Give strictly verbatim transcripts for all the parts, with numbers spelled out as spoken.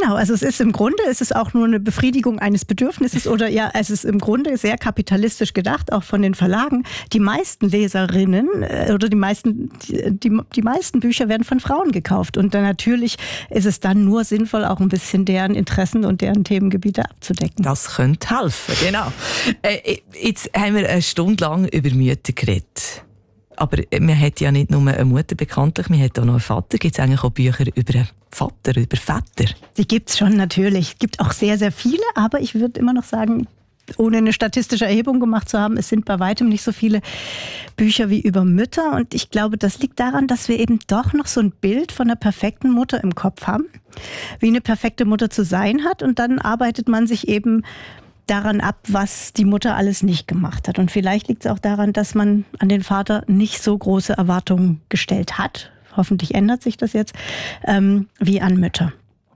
Genau, also es ist im Grunde, es ist auch nur eine Befriedigung eines Bedürfnisses oder ja, es ist im Grunde sehr kapitalistisch gedacht, auch von den Verlagen. Die meisten Leserinnen äh, oder die meisten, die, die, die meisten Bücher werden von Frauen gekauft und dann natürlich ist es dann nur sinnvoll, auch ein bisschen deren Interessen und deren Themengebiete abzudecken. Das könnte helfen, genau. Äh, jetzt haben wir eine Stunde lang über Mütter geredet. Aber man hat ja nicht nur eine Mutter bekanntlich, man hat auch noch einen Vater. Gibt es eigentlich auch Bücher über einen Vater, über Väter? Die gibt es schon natürlich. Es gibt auch sehr, sehr viele, aber ich würde immer noch sagen, ohne eine statistische Erhebung gemacht zu haben, es sind bei weitem nicht so viele Bücher wie über Mütter. Und ich glaube, das liegt daran, dass wir eben doch noch so ein Bild von einer perfekten Mutter im Kopf haben, wie eine perfekte Mutter zu sein hat. Und dann arbeitet man sich eben daran ab, was die Mutter alles nicht gemacht hat. Und vielleicht liegt es auch daran, dass man an den Vater nicht so große Erwartungen gestellt hat. Hoffentlich ändert sich das jetzt, ähm, wie an Mütter.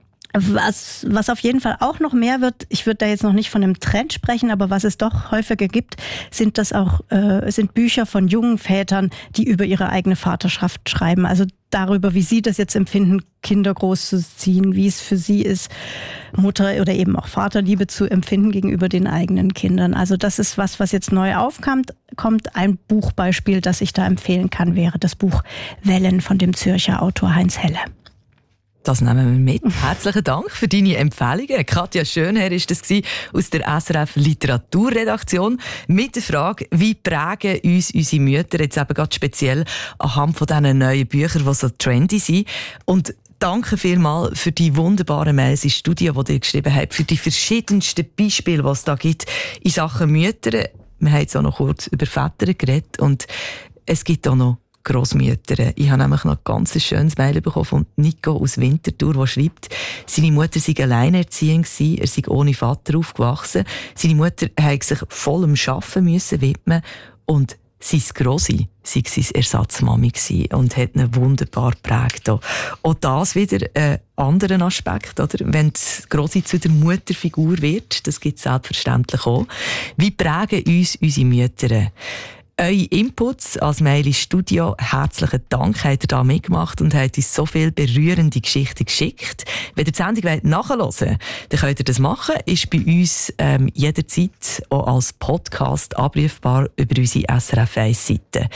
Was, was auf jeden Fall auch noch mehr wird, ich würde da jetzt noch nicht von einem Trend sprechen, aber was es doch häufiger gibt, sind das auch äh, sind Bücher von jungen Vätern, die über ihre eigene Vaterschaft schreiben. Also darüber, wie sie das jetzt empfinden, Kinder großzuziehen, wie es für sie ist, Mutter oder eben auch Vaterliebe zu empfinden gegenüber den eigenen Kindern. Also das ist was, was jetzt neu aufkommt. Kommt ein Buchbeispiel, das ich da empfehlen kann, wäre das Buch Wellen von dem Zürcher Autor Heinz Helle. Das nehmen wir mit. Herzlichen Dank für deine Empfehlungen. Katja Schönherr war das aus der S R F Literaturredaktion mit der Frage, wie prägen uns unsere Mütter jetzt eben gerade speziell anhand von diesen neuen Büchern, die so trendy sind. Und danke vielmals für die wunderbaren Mails ins Studio, die ihr geschrieben habt, für die verschiedensten Beispiele, die es da gibt in Sachen Mütter. Wir haben jetzt auch noch kurz über Väter geredet und es gibt auch noch Grossmütter. Ich habe nämlich noch ein ganz schönes Mail bekommen von Nico aus Winterthur, der schreibt, seine Mutter sei alleinerziehend gewesen, er sei ohne Vater aufgewachsen. Seine Mutter musste sich voll am Arbeiten müssen widmen und sein Grossi sei seine Ersatzmami gewesen und hat ihn wunderbar geprägt. Auch das wieder ein anderer Aspekt, oder? Wenn die Grossi zu der Mutterfigur wird, das gibt es selbstverständlich auch. Wie prägen uns unsere Mütter? Eure Inputs als Mail ins Studio, herzlichen Dank, habt ihr da mitgemacht und habt uns so viele berührende Geschichten geschickt. Wenn ihr die Sendung nachhören wollt, dann könnt ihr das machen. Ist bei uns ähm, jederzeit auch als Podcast abrufbar über unsere S R F eins Seite.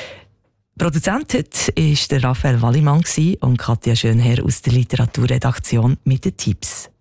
Produzent heute war der Raphael Wallimann und Katja Schönherr aus der Literaturredaktion mit den Tipps.